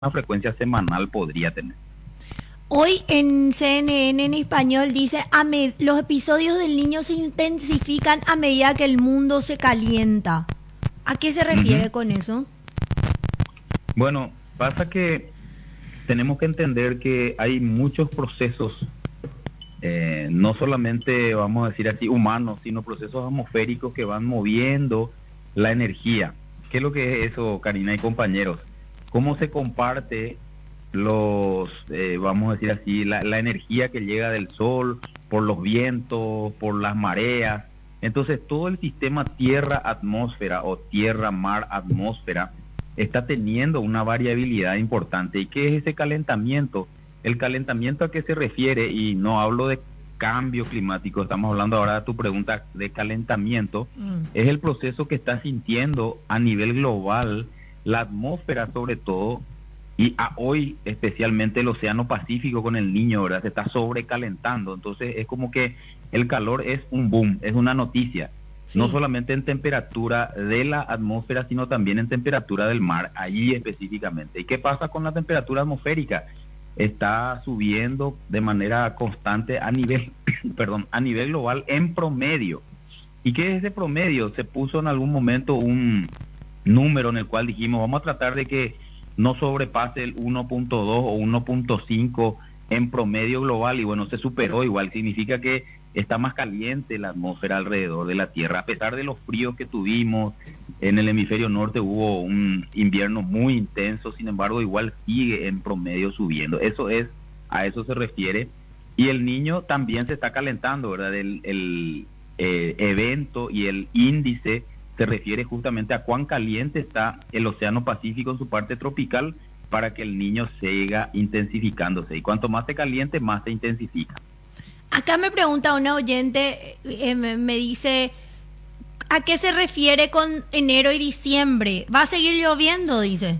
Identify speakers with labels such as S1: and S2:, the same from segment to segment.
S1: frecuencia semanal podría tener.
S2: Hoy en CNN en español dice, los episodios del niño se intensifican a medida que el mundo se calienta. ¿A qué se
S1: Ujú.
S2: refiere con eso?
S1: Bueno, pasa que tenemos que entender que hay muchos procesos, no solamente, vamos a decir así, humanos, sino procesos atmosféricos que van moviendo la energía. ¿Qué es lo que es eso, Karina y compañeros? ¿Cómo se comparte vamos a decir así, la energía que llega del sol, por los vientos, por las mareas? Entonces, todo el sistema tierra-atmósfera o tierra-mar-atmósfera está teniendo una variabilidad importante. ¿Y qué es ese calentamiento? El calentamiento, ¿a qué se refiere? Y no hablo de cambio climático, estamos hablando ahora de tu pregunta de calentamiento.
S2: Mm.
S1: Es el proceso que está sintiendo a nivel global la atmósfera, sobre todo, y hoy especialmente el Océano Pacífico con el Niño, ¿verdad? Se está sobrecalentando. Entonces es como que el calor es un boom, es una noticia, no
S2: Sí.
S1: solamente en temperatura de la atmósfera, sino también en temperatura del mar, allí específicamente. ¿Y qué pasa con la temperatura atmosférica? Está subiendo de manera constante a nivel, perdón, a nivel global en promedio. ¿Y qué es ese promedio? Se puso en algún momento un número en el cual dijimos, vamos a tratar de que no sobrepase el 1.2 o 1.5 en promedio global, y bueno, se superó igual. Significa que está más caliente la atmósfera alrededor de la Tierra, a pesar de los fríos que tuvimos. En el hemisferio norte hubo un invierno muy intenso, sin embargo igual sigue en promedio subiendo. A eso se refiere. Y el Niño también se está calentando, ¿verdad? El evento y el índice se refiere justamente a cuán caliente está el Océano Pacífico en su parte tropical, para que el Niño siga intensificándose. Y cuanto más se caliente, más se intensifica.
S2: Acá me pregunta una oyente, me dice, ¿a qué se refiere con enero y diciembre? ¿Va a seguir lloviendo? Dice.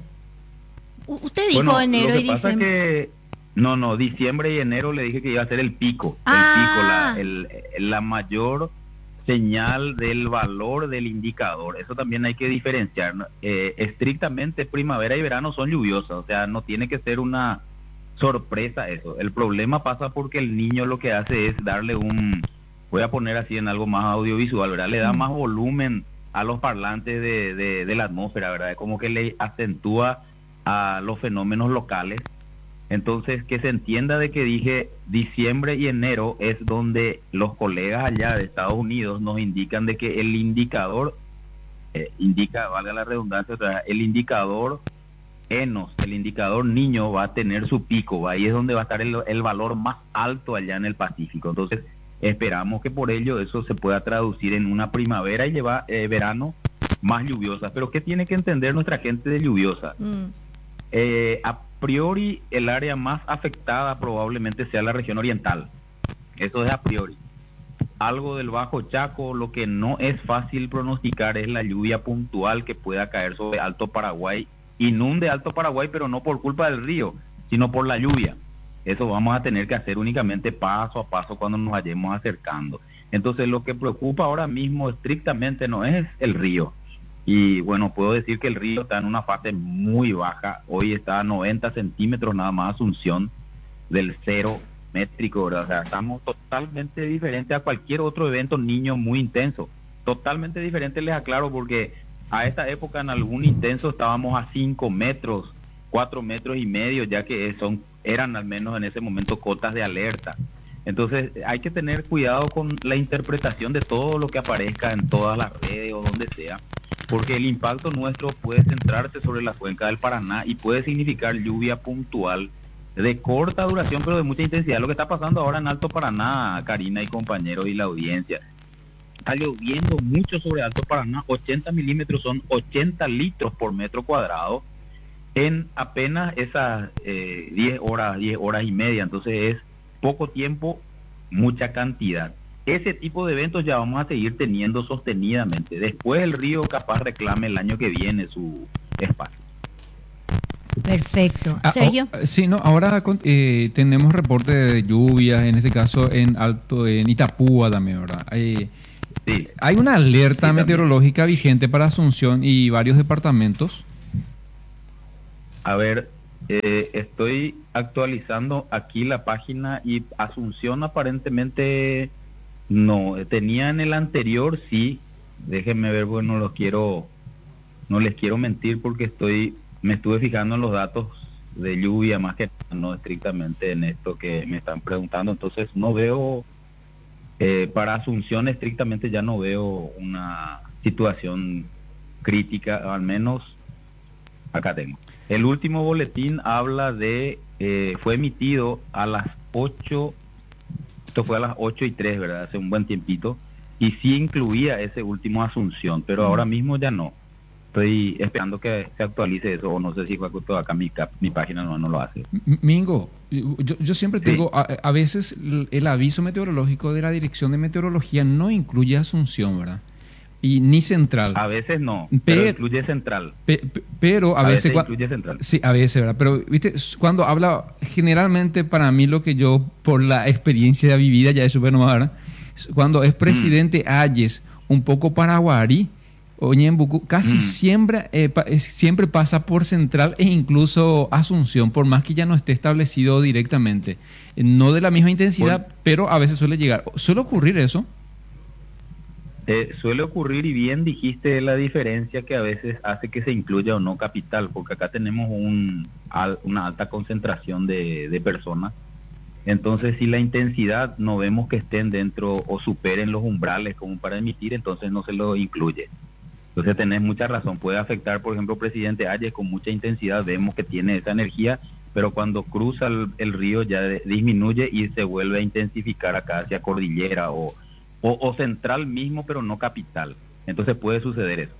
S2: Usted dijo
S1: Bueno, lo
S2: enero
S1: que
S2: y
S1: pasa
S2: diciembre.
S1: que no, diciembre y enero le dije que iba a ser el pico,
S2: Ah,
S1: la mayor señal del valor del indicador. Eso también hay que diferenciar, ¿no? Estrictamente primavera y verano son lluviosas, o sea, no tiene que ser una sorpresa eso. El problema pasa porque el Niño lo que hace es darle voy a poner así en algo más audiovisual, ¿verdad? Le da
S2: mm,
S1: más volumen a los parlantes de la atmósfera, ¿verdad? Es como que le acentúa a los fenómenos locales. Entonces, que se entienda de que dije diciembre y enero es donde los colegas allá de Estados Unidos nos indican de que el indicador, indica, valga la redundancia, o sea, el indicador ENOS, el indicador Niño va a tener su pico, ahí es donde va a estar el valor más alto allá en el Pacífico. Entonces, esperamos que por ello eso se pueda traducir en una primavera y verano más lluviosa. Pero ¿qué tiene que entender nuestra gente de lluviosa?
S2: mm.
S1: A priori, el área más afectada probablemente sea la región oriental. Eso es a priori. Algo del Bajo Chaco, lo que no es fácil pronosticar es la lluvia puntual que pueda caer sobre Alto Paraguay. Inunde Alto Paraguay, pero no por culpa del río, sino por la lluvia. Eso vamos a tener que hacer únicamente paso a paso cuando nos vayamos acercando. Entonces, lo que preocupa ahora mismo estrictamente no es el río. Y bueno, puedo decir que el río está en una fase muy baja. Hoy está a 90 centímetros nada más Asunción del cero métrico, ¿verdad? O sea, estamos totalmente diferentes a cualquier otro evento niño muy intenso. Totalmente diferente, les aclaro, porque a esta época en algún intenso estábamos a 5 metros, 4 metros y medio, ya que eran al menos en ese momento cotas de alerta. Entonces hay que tener cuidado con la interpretación de todo lo que aparezca en todas las redes o donde sea, porque el impacto nuestro puede centrarse sobre la cuenca del Paraná y puede significar lluvia puntual de corta duración, pero de mucha intensidad. Lo que está pasando ahora en Alto Paraná, Karina y compañeros y la audiencia, está lloviendo mucho sobre Alto Paraná. 80 milímetros son 80 litros por metro cuadrado en apenas esas 10 horas y media. Entonces es poco tiempo, mucha cantidad. Ese tipo de eventos ya vamos a seguir teniendo sostenidamente. Después el río capaz reclame el año que viene su espacio.
S2: Perfecto. Sergio.
S3: Sí, no, ahora tenemos reporte de lluvias, en este caso en Itapúa también, ¿verdad?
S1: Sí,
S3: Hay una alerta
S1: sí también.
S3: meteorológica vigente para Asunción y varios departamentos.
S1: A ver, Estoy actualizando aquí la página y Asunción aparentemente no. Tenía en el anterior, sí. Déjenme ver, porque no les quiero mentir porque me estuve fijando en los datos de lluvia más que no estrictamente en esto que me están preguntando. Entonces no veo, para Asunción estrictamente ya no veo una situación crítica, al menos acá tengo. El último boletín habla fue emitido a las 8, esto fue a las 8:03, ¿verdad? Hace un buen tiempito, y sí incluía ese último Asunción, pero ahora mismo ya no. Estoy esperando que se actualice eso, o no sé si fue acá mi página no lo hace.
S3: Mingo, yo siempre tengo, a veces el aviso meteorológico de la Dirección de Meteorología no incluye Asunción, ¿verdad? Y ni Central.
S1: A veces no, pero incluye Central.
S3: Pero a veces
S1: incluye Central.
S3: Sí, a veces, ¿verdad? Pero, viste, cuando habla, generalmente para mí lo que yo, por la experiencia vivida, ya es súper nueva, ¿verdad? Cuando es presidente Ayes, un poco paraguarí, Oñembucú, casi siempre pasa por Central e incluso Asunción, por más que ya no esté establecido directamente. No de la misma intensidad, pero a veces suele llegar. ¿Suele ocurrir eso?
S1: Suele ocurrir, y bien dijiste la diferencia que a veces hace que se incluya o no capital, porque acá tenemos una alta concentración de personas. Entonces, si la intensidad no vemos que estén dentro o superen los umbrales como para emitir, entonces no se lo incluye. Entonces tenés mucha razón, puede afectar, por ejemplo, presidente Ayes con mucha intensidad, vemos que tiene esa energía, pero cuando cruza el río ya disminuye y se vuelve a intensificar acá hacia Cordillera o Central mismo, pero no capital. Entonces puede suceder eso.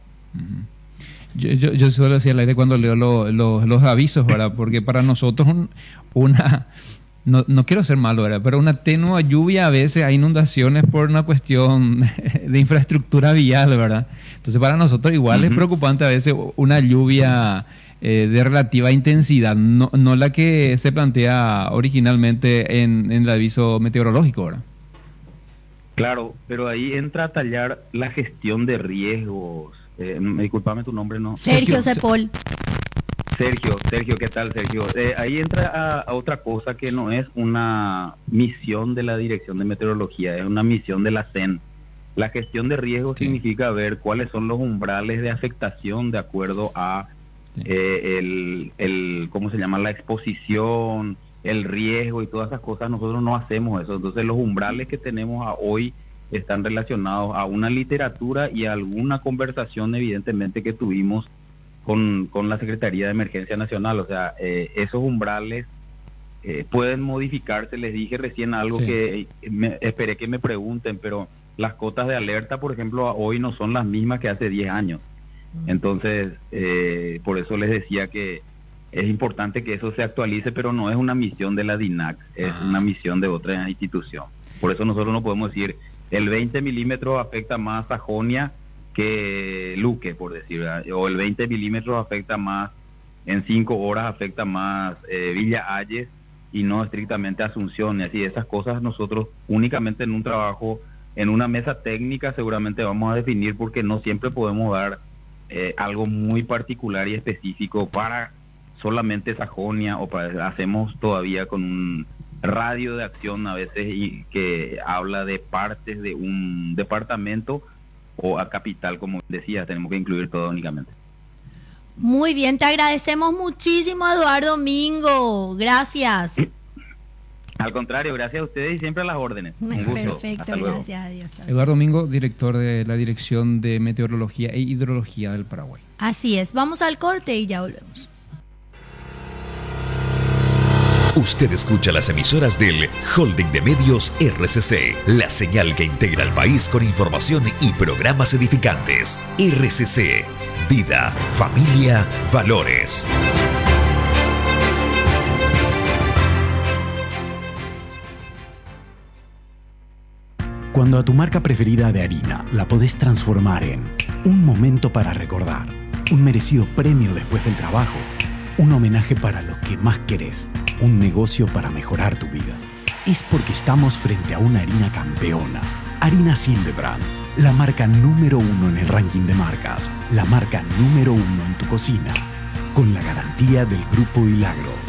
S3: Yo suelo decir al aire cuando leo los avisos, ¿verdad? Porque para nosotros no quiero ser malo, ¿verdad? Pero una tenue lluvia, a veces hay inundaciones por una cuestión de infraestructura vial, ¿verdad? Entonces para nosotros igual es preocupante a veces una lluvia de relativa intensidad, no la que se plantea originalmente en el aviso meteorológico, ¿verdad?
S1: Claro, pero ahí entra a tallar la gestión de riesgos. Disculpame tu nombre, ¿no?
S2: Sergio Cepol.
S1: Sergio, ¿qué tal, Sergio? Ahí entra a otra cosa que no es una misión de la Dirección de Meteorología, es una misión de la CEN. La gestión de riesgos significa ver cuáles son los umbrales de afectación de acuerdo a ¿cómo se llama? La exposición, el riesgo y todas esas cosas. Nosotros no hacemos eso. Entonces los umbrales que tenemos hoy están relacionados a una literatura y a alguna conversación evidentemente que tuvimos con la Secretaría de Emergencia Nacional. O sea, esos umbrales pueden modificarse. Les dije recién algo que esperé que me pregunten, pero las cotas de alerta, por ejemplo, hoy no son las mismas que hace 10 años. Entonces, por eso les decía que es importante que eso se actualice, pero no es una misión de la DINAC, es una misión de otra institución. Por eso nosotros no podemos decir el 20 milímetros afecta más Sajonia que Luque, por decir, ¿verdad? O el 20 milímetros afecta más, en 5 horas afecta más Villa Ayes y no estrictamente Asunción. Y así, esas cosas nosotros únicamente en un trabajo, en una mesa técnica seguramente vamos a definir, porque no siempre podemos dar algo muy particular y específico para solamente Sajonia, o hacemos todavía con un radio de acción a veces y que habla de partes de un departamento o a capital, como decía, tenemos que incluir todo únicamente.
S2: Muy bien, te agradecemos muchísimo, Eduardo Mingo, gracias.
S1: Al contrario, gracias a ustedes y siempre a las órdenes. Un gusto.
S2: Perfecto, gracias a Dios.
S3: Eduardo Mingo, director de la Dirección de Meteorología e Hidrología del Paraguay.
S2: Así es, vamos al corte y ya volvemos.
S4: Usted escucha las emisoras del Holding de Medios RCC, la señal que integra al país con información y programas edificantes. RCC, vida, familia, valores.
S5: Cuando a tu marca preferida de harina la podés transformar en un momento para recordar, un merecido premio después del trabajo, un homenaje para los que más querés, un negocio para mejorar tu vida, es porque estamos frente a una harina campeona. Harinas Hildebrand, la marca número 1 en el ranking de marcas, la marca número 1 en tu cocina, con la garantía del Grupo Hilagro.